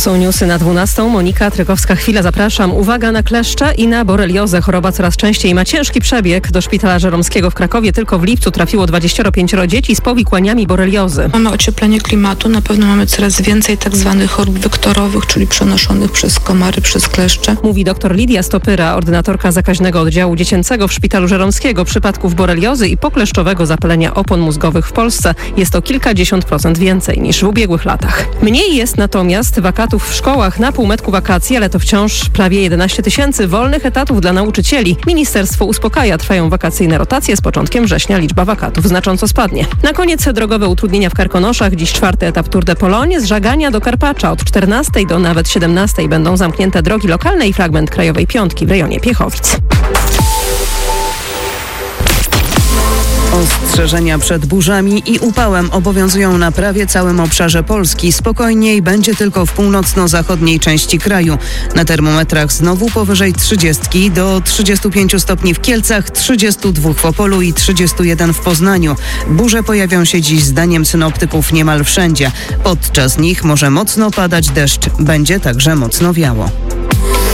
są newsy na 12. Monika Trykowska-Chwila, zapraszam. Uwaga na kleszcze i na boreliozę. Choroba coraz częściej ma ciężki przebieg. Do szpitala żeromskiego w Krakowie tylko w lipcu trafiło 25 dzieci z powikłaniami boreliozy. Mamy ocieplenie klimatu, na pewno mamy coraz więcej tak zwanych chorób wektorowych, czyli przenoszonych przez komary, przez kleszcze. Mówi dr Lidia Stopyra, ordynatorka zakaźnego oddziału dziecięcego w szpitalu żeromskiego. Przypadków boreliozy i pokleszczowego zapalenia opon mózgowych w Polsce jest o kilkadziesiąt procent więcej niż w ubiegłych latach. Mniej jest natomiast wakatów w szkołach na półmetku wakacji, ale to wciąż prawie 11 000 wolnych etatów dla nauczycieli. Ministerstwo uspokaja, trwają wakacyjne rotacje. Z początkiem września liczba wakatów znacząco spadnie. Na koniec drogowe utrudnienia w Karkonoszach. Dziś 4. etap Tour de Pologne z Żagania do Karpacza. Od 14 do nawet 17 będą zamknięte drogi lokalne i fragment Krajowej Piątki w rejonie Piechowic. Ostrzeżenia przed burzami i upałem obowiązują na prawie całym obszarze Polski. Spokojniej będzie tylko w północno-zachodniej części kraju. Na termometrach znowu powyżej 30, do 35 stopni w Kielcach, 32 w Opolu i 31 w Poznaniu. Burze pojawią się dziś zdaniem synoptyków niemal wszędzie. Podczas nich może mocno padać deszcz. Będzie także mocno wiało.